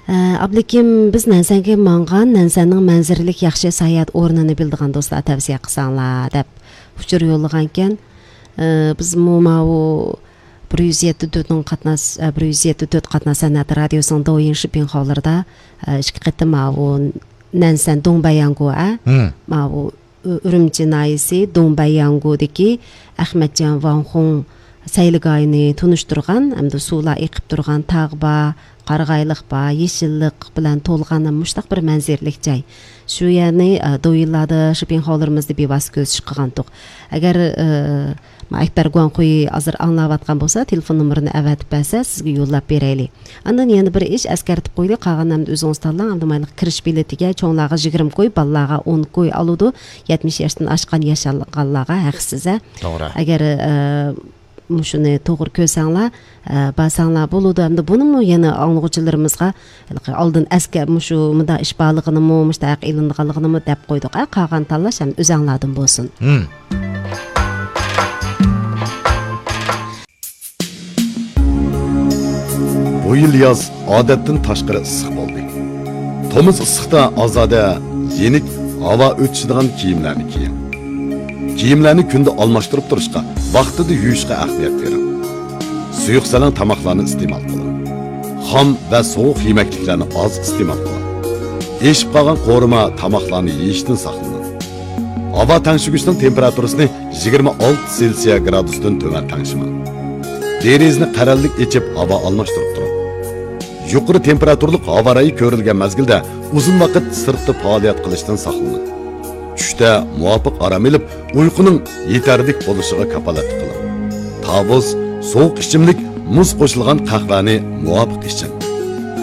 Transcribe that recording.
Ablekim biz Nansanga mangan, Nansanning manzaralik yaxshi sayat o'rnini bildigan do'stlar tavsiya qilsanglar deb uchur yo'llagan ekan. Biz mau 174 qatnas san'at radiosunun doyin shipping halllarda ikki qatim mau Nansan Dongbayangu mau Urumchi naisi Dongbayangudagi Ahmadjon Van Hong sayligayni tunishtirgan, hamda suvlar eqib turgan tag'ba, qarag'ayliq ba, yeşillik bilan to'lgan mushtaq bir manzaralik joy. Shu yerni doyillarda shipping hallarımızda bevas ko'z chiqqandiq. Agar Akbar Guanquy hozir anglayotgan bo'lsa, telefon nomerini avatib bersa, sizga yo'llab beraylik. Andan yana bir ish eskartib qo'ydik, qolganlarni o'zingiz tanlang, hamda mayli kirish biletiga cho'nglarga 20 qo'y, balalarga 10 qo'y oladi. 70 yoshdan oshgan yashalganlarga haqsiz. Agar shuni to'g'ri ko'rsanglar, basanglar bo'ladi. Hamda buni yana anglovchilarimizga oldin askar shu munda ish borligini, mushtaq ilinganligini deb qo'ydik. Qolgan tanlash ham o'zinglardan bo'lsin. Bu yil yoz odatdan tashqari issiq bo'ldi. To'miz issiqda ozoda yenik havo o'tishadigan kiyimlarni kiying. Kiyimlarni kunda almashtirib turishga, vaqtida yuvishga ahamiyat bering. Suyuqsalan tomoqlarni iste'mol qiling. Xom va sovuq yemekliklarni oz iste'mol qiling. Eshib qolgan qo'rima tomoqlarni yeyishdan saqlaning. Havo tangshig'ichning temperaturasini 26 Selsiya gradusdan tuvan tangshimang. Derizni qarallik echib havo almashtirib turing. Yuqori temperaturli havo rayi ko'rilgan mezgilda uzun vaqt sirtda faoliyat qilishdan saqlaning. Tushda muvofiq orom olib, uyquning yetarli bo'lishiga kafolat qiling. Tavus, sovuq ichimlik, muz qo'shilgan qahvani muvofiq iching.